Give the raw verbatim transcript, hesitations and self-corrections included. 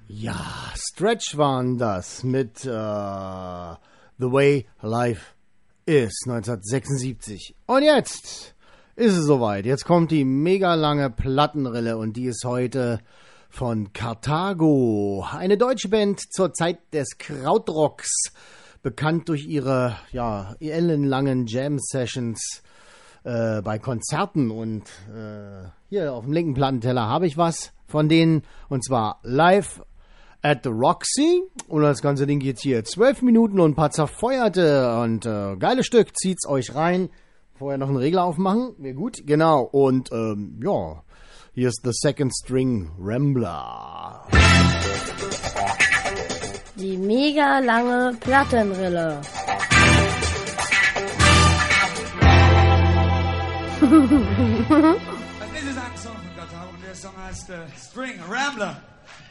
Ja, Stretch waren das mit äh, The Way Life Is neunzehnhundertsechsundsiebzig. Und jetzt ist es soweit. Jetzt kommt die mega lange Plattenrille und die ist heute von Carthago. Eine deutsche Band zur Zeit des Krautrocks, bekannt durch ihre ja, ellenlangen Jam-Sessions äh, bei Konzerten. Und äh, hier auf dem linken Plattenteller habe ich was von denen, und zwar Live at the Roxy. Und das ganze Ding geht hier zwölf Minuten und ein paar zerfeuerte und äh, geiles Stück. Zieht's euch rein. Vorher noch einen Regler aufmachen. Wäre gut. Genau. Und ähm, ja, hier ist The Second String Rambler. Die mega lange Plattenrille. This is ein Song von Carthago und der Song heißt uh, String Rambler.